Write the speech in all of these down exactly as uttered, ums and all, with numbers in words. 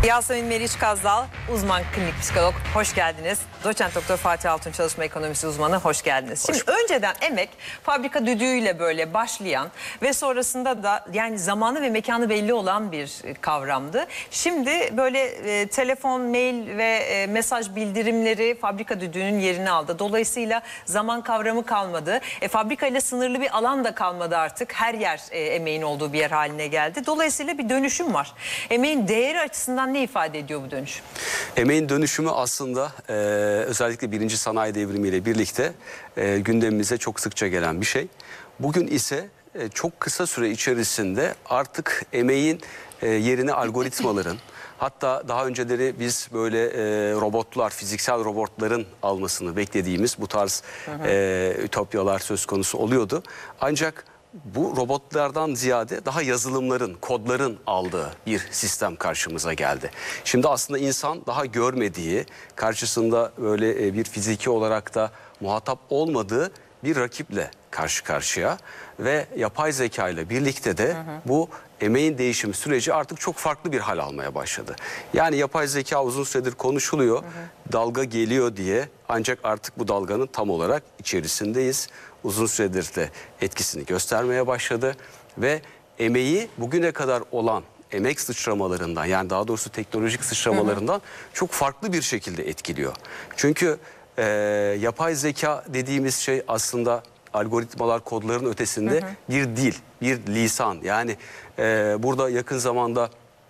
Yasemin Meriç Kazdal, uzman klinik psikolog. Hoş geldiniz. Doçent Doktor Fatih Altun, çalışma ekonomisi uzmanı. Hoş geldiniz. Şimdi Hoş önceden emek fabrika düdüğüyle böyle başlayan ve sonrasında da yani zamanı ve mekanı belli olan bir kavramdı. Şimdi böyle e, telefon, mail ve e, mesaj bildirimleri fabrika düdüğünün yerini aldı. Dolayısıyla zaman kavramı kalmadı. E, fabrikayla sınırlı bir alan da kalmadı artık. Her yer e, emeğin olduğu bir yer haline geldi. Dolayısıyla bir dönüşüm var. Emeğin değeri açısından ne ifade ediyor bu dönüşüm? Emeğin dönüşümü aslında e, özellikle birinci sanayi devrimiyle birlikte e, gündemimize çok sıkça gelen bir şey. Bugün ise e, çok kısa süre içerisinde artık emeğin e, yerini algoritmaların, hatta daha önceleri biz böyle e, robotlar, fiziksel robotların almasını beklediğimiz bu tarz hı hı. E, ütopyalar söz konusu oluyordu. Ancak bu robotlardan ziyade daha yazılımların, kodların aldığı bir sistem karşımıza geldi. Şimdi aslında insan daha görmediği, karşısında böyle bir fiziki olarak da muhatap olmadığı bir rakiple karşı karşıya ve yapay zeka ile birlikte de hı hı. bu emeğin değişim süreci artık çok farklı bir hal almaya başladı. Yani yapay zeka uzun süredir konuşuluyor, hı hı. dalga geliyor diye, ancak artık bu dalganın tam olarak içerisindeyiz. Uzun süredir de etkisini göstermeye başladı ve emeği bugüne kadar olan emek sıçramalarından, yani daha doğrusu teknolojik sıçramalarından hı hı. çok farklı bir şekilde etkiliyor. Çünkü e, yapay zeka dediğimiz şey aslında algoritmalar, kodların ötesinde hı hı. bir dil, bir lisan. Yani e, burada yakın zamanda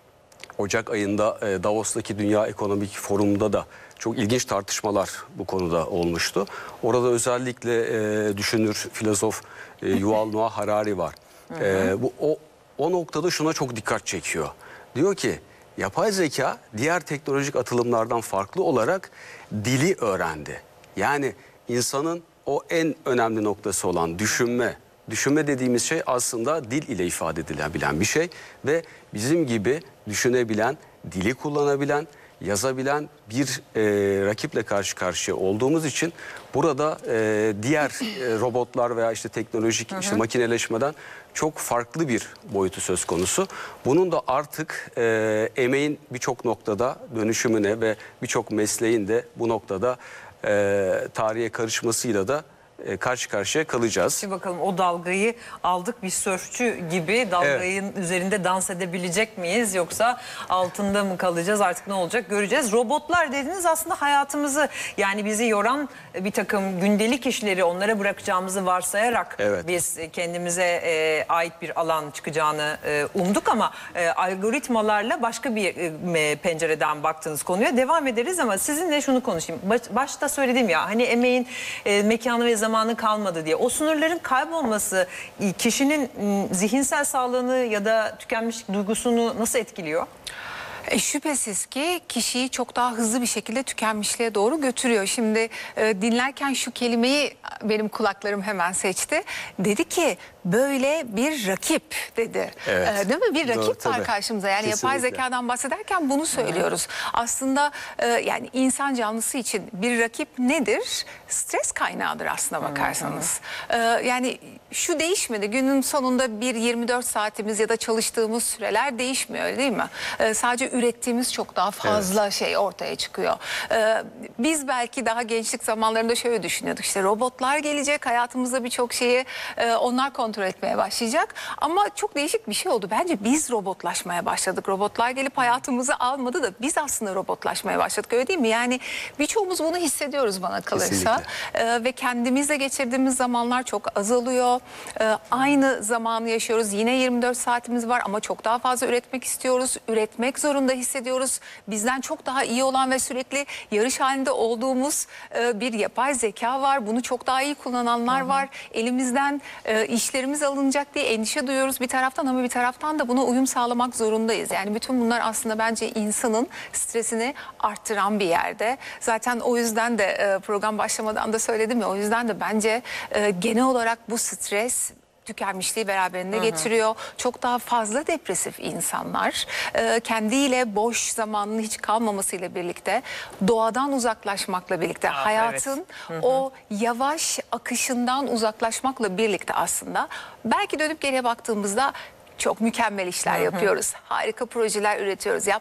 Ocak ayında e, Davos'taki Dünya Ekonomik Forum'da da çok ilginç tartışmalar bu konuda olmuştu. Orada özellikle e, düşünür, filozof e, Yuval Noah Harari var. E, bu o, o noktada şuna çok dikkat çekiyor. Diyor ki yapay zeka diğer teknolojik atılımlardan farklı olarak dili öğrendi. Yani insanın o en önemli noktası olan düşünme. Düşünme dediğimiz şey aslında dil ile ifade edilebilen bir şey ve bizim gibi düşünebilen, dili kullanabilen, yazabilen bir e, rakiple karşı karşıya olduğumuz için burada e, diğer e, robotlar veya işte teknolojik hı hı. işte makineleşmeden çok farklı bir boyutu söz konusu. Bunun da artık e, emeğin birçok noktada dönüşümüne ve birçok mesleğin de bu noktada e, tarihe karışmasıyla da karşı karşıya kalacağız. Şimdi bakalım o dalgayı aldık, bir sörfçü gibi dalgayın evet. üzerinde dans edebilecek miyiz, yoksa altında mı kalacağız, artık ne olacak göreceğiz. Robotlar dediniz, aslında hayatımızı, yani bizi yoran bir takım gündelik işleri onlara bırakacağımızı varsayarak evet. biz kendimize e, ait bir alan çıkacağını e, umduk ama e, algoritmalarla başka bir e, pencereden baktığınız konuya devam ederiz ama sizinle şunu konuşayım. Baş, başta söyledim ya, hani emeğin e, mekanı ve zamanı zamanı kalmadı diye. O sınırların kaybolması kişinin zihinsel sağlığını ya da tükenmişlik duygusunu nasıl etkiliyor? E, şüphesiz ki kişiyi çok daha hızlı bir şekilde tükenmişliğe doğru götürüyor. Şimdi e, dinlerken şu kelimeyi benim kulaklarım hemen seçti. Dedi ki böyle bir rakip dedi. Evet. E, değil mi? Bir rakip Doğru, var tabii. karşımıza. Yani Kesinlikle. yapay zekadan bahsederken bunu söylüyoruz. Hı. Aslında e, yani insan canlısı için bir rakip nedir? Stres kaynağıdır aslına bakarsanız. Hı hı. E, yani şu değişmedi. Günün sonunda bir yirmi dört saatimiz ya da çalıştığımız süreler değişmiyor, değil mi? E, sadece ürettiğimiz çok daha fazla evet. şey ortaya çıkıyor. Ee, biz belki daha gençlik zamanlarında şöyle düşünüyorduk. İşte robotlar gelecek, hayatımızda birçok şeyi e, onlar kontrol etmeye başlayacak. Ama çok değişik bir şey oldu. Bence biz robotlaşmaya başladık. Robotlar gelip hayatımızı almadı da biz aslında robotlaşmaya başladık. Öyle değil mi? Yani birçoğumuz bunu hissediyoruz bana kalırsa. Ee, ve kendimizle geçirdiğimiz zamanlar çok azalıyor. Ee, aynı zamanı yaşıyoruz. Yine yirmi dört saatimiz var ama çok daha fazla üretmek istiyoruz. Üretmek zorunda hissediyoruz. Bizden çok daha iyi olan ve sürekli yarış halinde olduğumuz e, bir yapay zeka var. Bunu çok daha iyi kullananlar hı hı. var. Elimizden e, işlerimiz alınacak diye endişe duyuyoruz bir taraftan ama bir taraftan da buna uyum sağlamak zorundayız. Yani bütün bunlar aslında bence insanın stresini arttıran bir yerde. Zaten o yüzden de e, program başlamadan da söyledim ya, o yüzden de bence e, genel olarak bu stres tükenmişliği beraberinde hı hı. getiriyor. Çok daha fazla depresif insanlar e, kendiyle boş zamanının hiç kalmamasıyla birlikte, doğadan uzaklaşmakla birlikte, Aa, hayatın evet. hı hı. o yavaş akışından uzaklaşmakla birlikte aslında belki dönüp geriye baktığımızda çok mükemmel işler hı hı. yapıyoruz. Harika projeler üretiyoruz.